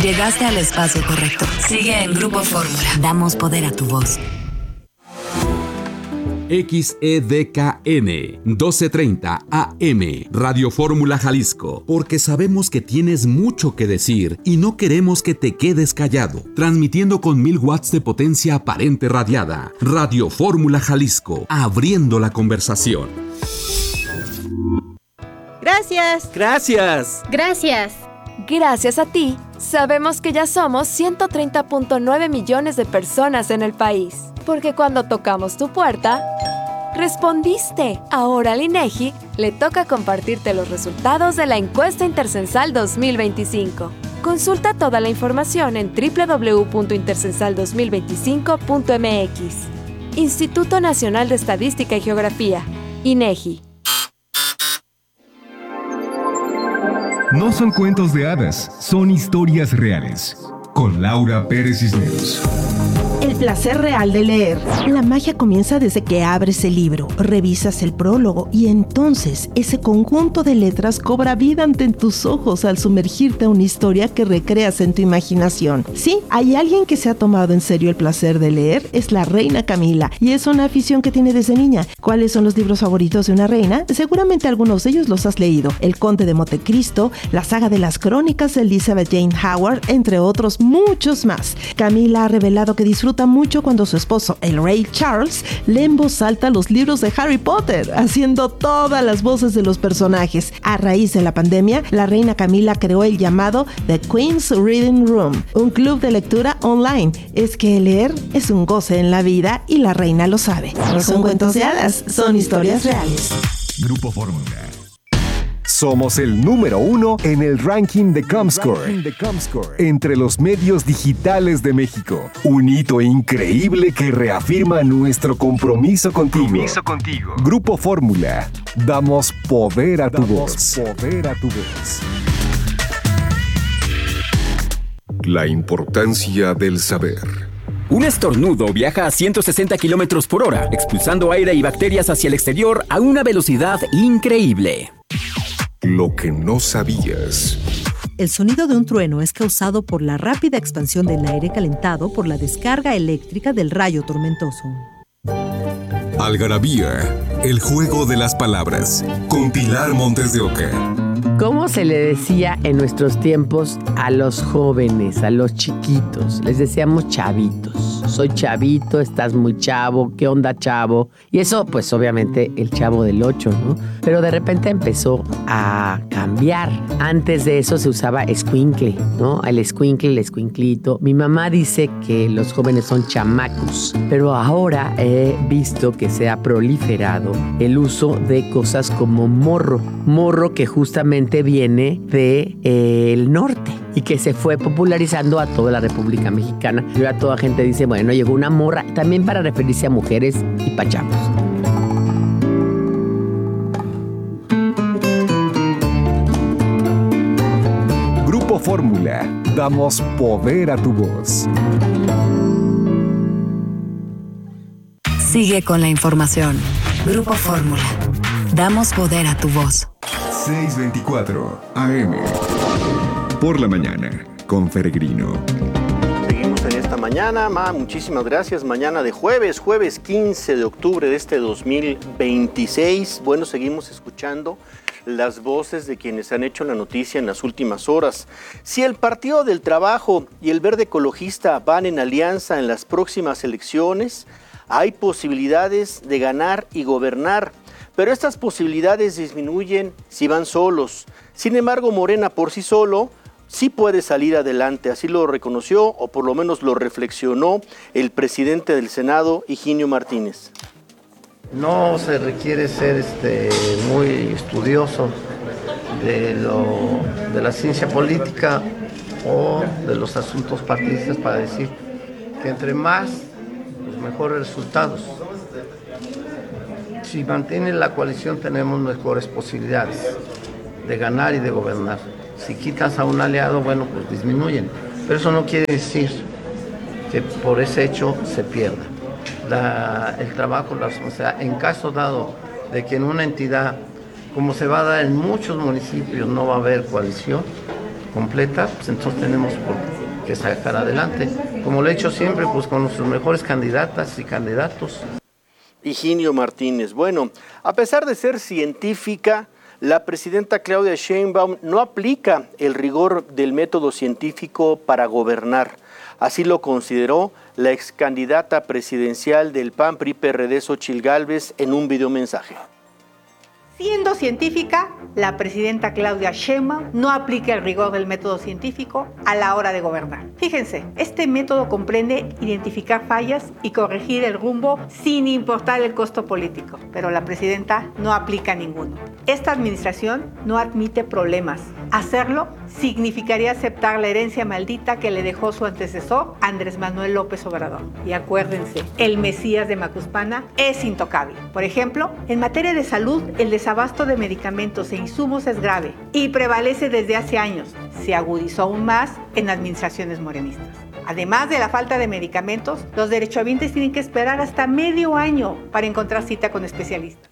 Llegaste al espacio correcto. Sigue en Grupo Fórmula. Damos poder a tu voz. XEDKN 1230 AM Radio Fórmula Jalisco, porque sabemos que tienes mucho que decir y no queremos que te quedes callado. Transmitiendo con 1000 watts de potencia aparente radiada. Radio Fórmula Jalisco, abriendo la conversación. Gracias. Gracias. Gracias. Gracias a ti, sabemos que ya somos 130.9 millones de personas en el país. Porque cuando tocamos tu puerta, respondiste. Ahora al INEGI le toca compartirte los resultados de la encuesta intercensal 2025. Consulta toda la información en www.intercensal2025.mx. Instituto Nacional de Estadística y Geografía, INEGI. No son cuentos de hadas, son historias reales. Con Laura Pérez Cisneros. El placer real de leer. La magia comienza desde que abres el libro, revisas el prólogo y entonces ese conjunto de letras cobra vida ante tus ojos al sumergirte a una historia que recreas en tu imaginación. Sí, hay alguien que se ha tomado en serio el placer de leer, es la reina Camila, y es una afición que tiene desde niña. ¿Cuáles son los libros favoritos de una reina? Seguramente algunos de ellos los has leído. El Conde de Montecristo, la saga de las crónicas de Elizabeth Jane Howard, entre otros muchos más. Camila ha revelado que disfruta mucho cuando su esposo, el rey Charles, lee en voz alta los libros de Harry Potter, haciendo todas las voces de los personajes. A raíz de la pandemia, la reina Camila creó el llamado The Queen's Reading Room, un club de lectura online. Es que leer es un goce en la vida y la reina lo sabe. No son cuentos de hadas, son historias reales. Grupo Fórmula. Somos el número 1 en el ranking de Comscore entre los medios digitales de México. Un hito increíble que reafirma nuestro compromiso contigo. Grupo Fórmula. Damos poder a tu voz. La importancia del saber. Un estornudo viaja a 160 kilómetros por hora, expulsando aire y bacterias hacia el exterior a una velocidad increíble. Lo que no sabías. El sonido de un trueno es causado por la rápida expansión del aire calentado por la descarga eléctrica del rayo tormentoso. Algarabía, el juego de las palabras, con Pilar Montes de Oca. ¿Cómo se le decía en nuestros tiempos a los jóvenes, a los chiquitos? Les decíamos chavitos. Soy chavito, estás muy chavo, ¿qué onda, chavo? Y eso, pues obviamente, el Chavo del 8, ¿no? Pero de repente empezó a cambiar. Antes de eso se usaba escuincle, ¿no? El escuincle, el escuinclito. Mi mamá dice que los jóvenes son chamacos, pero ahora he visto que se ha proliferado el uso de cosas como morro. Morro que justamente viene del norte y que se fue popularizando a toda la República Mexicana. Y ahora toda gente dice, bueno, llegó una morra, también para referirse a mujeres y pachamos. Grupo Fórmula. Damos poder a tu voz. Sigue con la información. Grupo Fórmula. Damos poder a tu voz. 6:24 AM. Por la mañana, con Peregrino. Seguimos en esta mañana. Muchísimas gracias. Mañana de jueves 15 de octubre de este 2026. Bueno, seguimos escuchando las voces de quienes han hecho la noticia en las últimas horas. Si el Partido del Trabajo y el Verde Ecologista van en alianza en las próximas elecciones, hay posibilidades de ganar y gobernar, pero estas posibilidades disminuyen si van solos. Sin embargo, Morena por sí solo sí puede salir adelante, así lo reconoció o por lo menos lo reflexionó el presidente del Senado, Higinio Martínez. No se requiere ser muy estudioso de la ciencia política o de los asuntos partidistas para decir que entre más, los mejores resultados. Si mantiene la coalición tenemos mejores posibilidades de ganar y de gobernar. Si quitas a un aliado, bueno, pues disminuyen. Pero eso no quiere decir que por ese hecho se pierda. El trabajo, o sea, en caso dado de que en una entidad, como se va a dar en muchos municipios, no va a haber coalición, completa, pues entonces tenemos que sacar adelante, como lo he hecho siempre, pues con nuestros mejores candidatas y candidatos. Higinio Martínez. Bueno, a pesar de ser científica, la presidenta Claudia Sheinbaum no aplica el rigor del método científico para gobernar. Así lo consideró la ex candidata presidencial del PAN-PRI-PRD, Xóchitl Gálvez, en un videomensaje. Siendo científica, la presidenta Claudia Sheinbaum no aplica el rigor del método científico a la hora de gobernar. Fíjense, este método comprende identificar fallas y corregir el rumbo sin importar el costo político, pero la presidenta no aplica ninguno. Esta administración no admite problemas. Hacerlo significaría aceptar la herencia maldita que le dejó su antecesor, Andrés Manuel López Obrador. Y acuérdense, el Mesías de Macuspana es intocable. Por ejemplo, en materia de salud, el desabasto de medicamentos e insumos es grave y prevalece desde hace años. Se agudizó aún más en administraciones morenistas. Además de la falta de medicamentos, los derechohabientes tienen que esperar hasta medio año para encontrar cita con especialistas.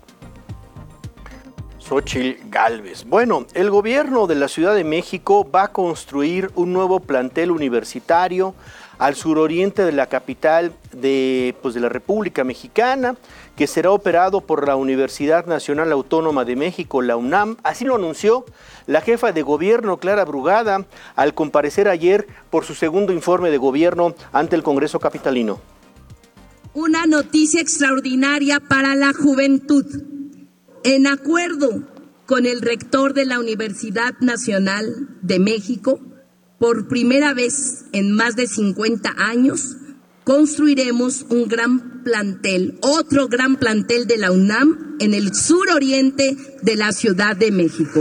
Xóchitl Gálvez. Bueno, el gobierno de la Ciudad de México va a construir un nuevo plantel universitario al suroriente de la capital de la República Mexicana, que será operado por la Universidad Nacional Autónoma de México, la UNAM. Así lo anunció la jefa de gobierno, Clara Brugada, al comparecer ayer por su segundo informe de gobierno ante el Congreso capitalino. Una noticia extraordinaria para la juventud. En acuerdo con el rector de la Universidad Nacional de México, por primera vez en más de 50 años, construiremos un gran plantel, otro gran plantel de la UNAM en el suroriente de la Ciudad de México.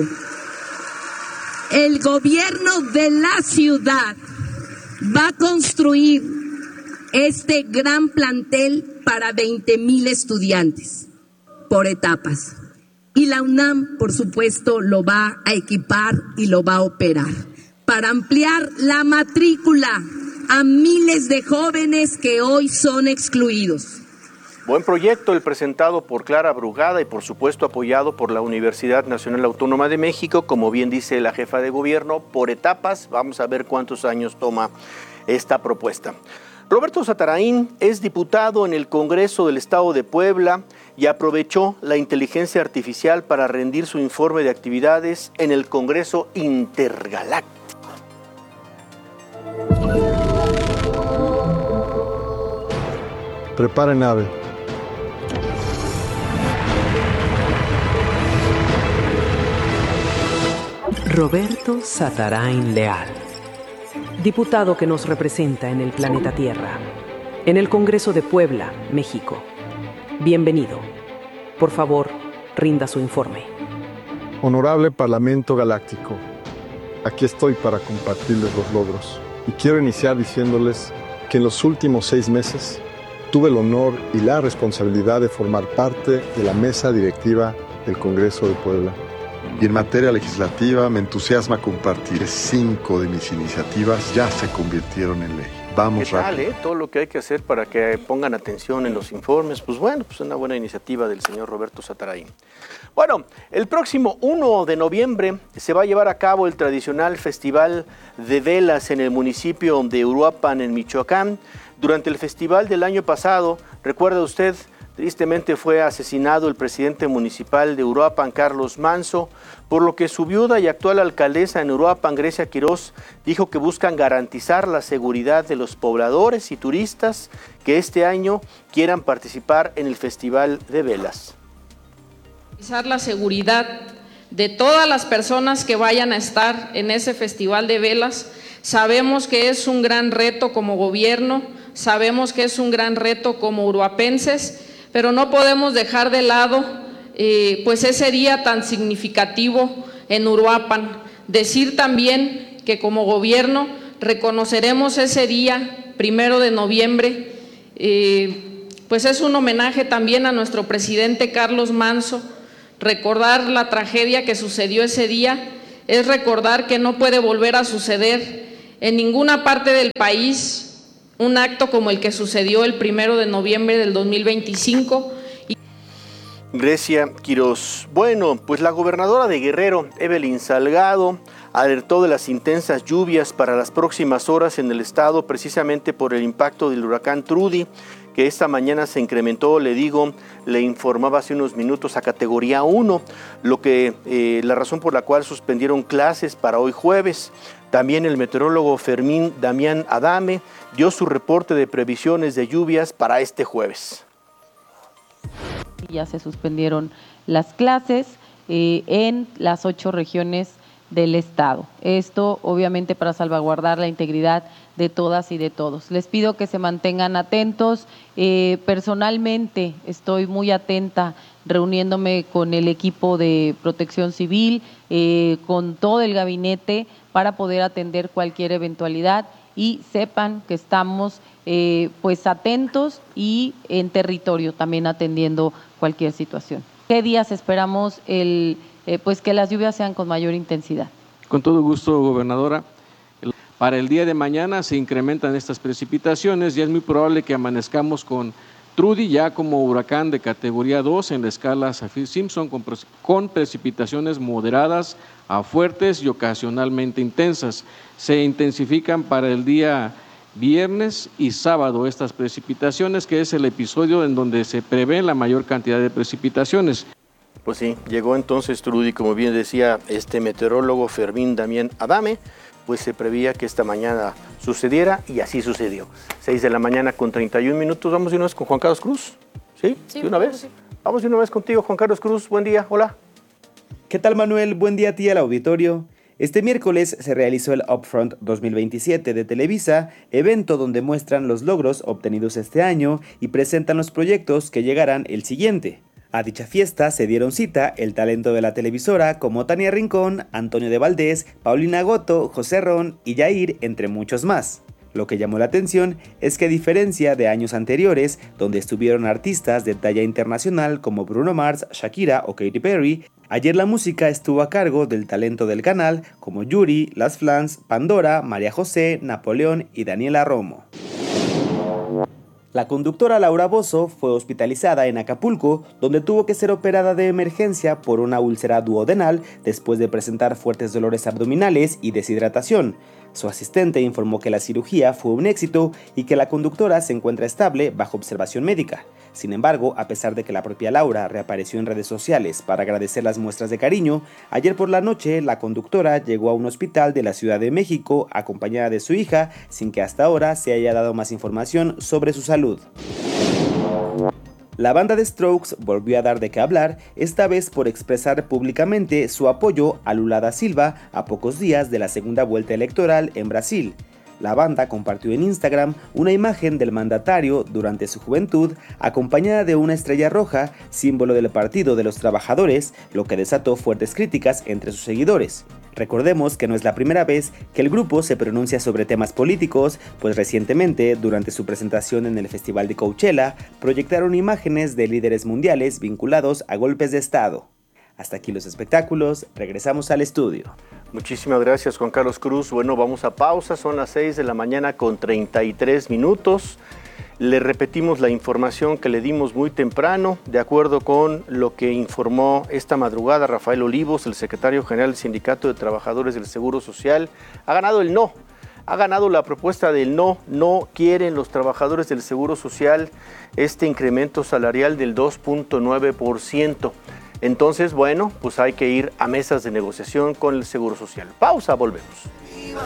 El gobierno de la ciudad va a construir este gran plantel para 20,000 estudiantes por etapas. Y la UNAM, por supuesto, lo va a equipar y lo va a operar para ampliar la matrícula a miles de jóvenes que hoy son excluidos. Buen proyecto el presentado por Clara Brugada y por supuesto apoyado por la Universidad Nacional Autónoma de México, como bien dice la jefa de gobierno, por etapas. Vamos a ver cuántos años toma esta propuesta. Roberto Satarain es diputado en el Congreso del Estado de Puebla y aprovechó la inteligencia artificial para rendir su informe de actividades en el Congreso Intergaláctico. Preparen nave. Roberto Satarain Leal, diputado que nos representa en el planeta Tierra, en el Congreso de Puebla, México. Bienvenido. Por favor, rinda su informe. Honorable Parlamento Galáctico, aquí estoy para compartirles los logros. Y quiero iniciar diciéndoles que en los últimos 6 meses tuve el honor y la responsabilidad de formar parte de la mesa directiva del Congreso de Puebla. Y en materia legislativa me entusiasma compartir 5 de mis iniciativas ya se convirtieron en ley. Vamos rápido. ¿Qué tal, todo lo que hay que hacer para que pongan atención en los informes? Pues bueno, pues una buena iniciativa del señor Roberto Satarain. Bueno, el próximo 1 de noviembre se va a llevar a cabo el tradicional Festival de Velas en el municipio de Uruapan, en Michoacán. Durante el festival del año pasado, recuerda usted, tristemente fue asesinado el presidente municipal de Uruapan, Carlos Manso, por lo que su viuda y actual alcaldesa en Uruapan, Grecia Quirós, dijo que buscan garantizar la seguridad de los pobladores y turistas que este año quieran participar en el Festival de Velas. Garantizar la seguridad de todas las personas que vayan a estar en ese Festival de Velas. Sabemos que es un gran reto como gobierno, sabemos que es un gran reto como uruapenses, pero no podemos dejar de lado pues ese día tan significativo en Uruapan. Decir también que como gobierno reconoceremos ese día, 1 de noviembre, pues es un homenaje también a nuestro presidente Carlos Manso. Recordar la tragedia que sucedió ese día es recordar que no puede volver a suceder en ninguna parte del país un acto como el que sucedió el 1 de noviembre del 2025. Grecia Quirós. Bueno, pues la gobernadora de Guerrero, Evelyn Salgado, alertó de las intensas lluvias para las próximas horas en el estado, precisamente por el impacto del huracán Trudy, que esta mañana se incrementó, le informaba hace unos minutos, a categoría 1, la razón por la cual suspendieron clases para hoy jueves. También el meteorólogo Fermín Damián Adame dio su reporte de previsiones de lluvias para este jueves. Ya se suspendieron las clases en las 8 regiones del estado. Esto obviamente para salvaguardar la integridad de todas y de todos. Les pido que se mantengan atentos. Personalmente estoy muy atenta, reuniéndome con el equipo de Protección Civil, con todo el gabinete, para poder atender cualquier eventualidad, y sepan que estamos pues atentos y en territorio también atendiendo cualquier situación. ¿Qué días esperamos pues que las lluvias sean con mayor intensidad? Con todo gusto, gobernadora. Para el día de mañana se incrementan estas precipitaciones y es muy probable que amanezcamos con Trudy ya como huracán de categoría 2 en la escala Saffir-Simpson, con precipitaciones moderadas a fuertes y ocasionalmente intensas. Se intensifican para el día viernes y sábado estas precipitaciones, que es el episodio en donde se prevé la mayor cantidad de precipitaciones. Pues sí, llegó entonces Trudy, como bien decía este meteorólogo Fermín Damián Adame, pues se prevía que esta mañana sucediera y así sucedió. 6 de la mañana con 31 minutos. Vamos de una vez con Juan Carlos Cruz. ¿Sí? ¿De una vez? Sí. Vamos de una vez contigo, Juan Carlos Cruz. Buen día, hola. ¿Qué tal, Manuel? Buen día a ti, al auditorio. Este miércoles se realizó el Upfront 2027 de Televisa, evento donde muestran los logros obtenidos este año y presentan los proyectos que llegarán el siguiente. A dicha fiesta se dieron cita el talento de la televisora como Tania Rincón, Antonio de Valdés, Paulina Goto, José Ron y Yair, entre muchos más. Lo que llamó la atención es que, a diferencia de años anteriores, donde estuvieron artistas de talla internacional como Bruno Mars, Shakira o Katy Perry, ayer la música estuvo a cargo del talento del canal como Yuri, Las Flans, Pandora, María José, Napoleón y Daniela Romo. La conductora Laura Bozzo fue hospitalizada en Acapulco, donde tuvo que ser operada de emergencia por una úlcera duodenal después de presentar fuertes dolores abdominales y deshidratación. Su asistente informó que la cirugía fue un éxito y que la conductora se encuentra estable bajo observación médica. Sin embargo, a pesar de que la propia Laura reapareció en redes sociales para agradecer las muestras de cariño, ayer por la noche la conductora llegó a un hospital de la Ciudad de México acompañada de su hija, sin que hasta ahora se haya dado más información sobre su salud. La banda de Strokes volvió a dar de qué hablar, esta vez por expresar públicamente su apoyo a Lula da Silva a pocos días de la segunda vuelta electoral en Brasil. La banda compartió en Instagram una imagen del mandatario durante su juventud, acompañada de una estrella roja, símbolo del Partido de los Trabajadores, lo que desató fuertes críticas entre sus seguidores. Recordemos que no es la primera vez que el grupo se pronuncia sobre temas políticos, pues recientemente, durante su presentación en el Festival de Coachella, proyectaron imágenes de líderes mundiales vinculados a golpes de Estado. Hasta aquí los espectáculos, regresamos al estudio. Muchísimas gracias, Juan Carlos Cruz. Bueno, vamos a pausa, son las 6 de la mañana con 33 minutos. Le repetimos la información que le dimos muy temprano, de acuerdo con lo que informó esta madrugada Rafael Olivos, el secretario general del Sindicato de Trabajadores del Seguro Social. Ha ganado el no, ha ganado la propuesta del no. No quieren los trabajadores del Seguro Social este incremento salarial del 2.9%. Entonces, bueno, pues hay que ir a mesas de negociación con el Seguro Social. Pausa, volvemos.